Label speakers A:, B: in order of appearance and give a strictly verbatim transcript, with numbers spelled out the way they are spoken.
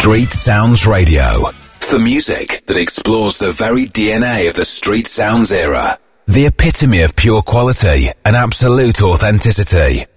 A: Street Sounds Radio. For music that explores the very D N A of the Street Sounds era. The epitome of pure quality and absolute authenticity.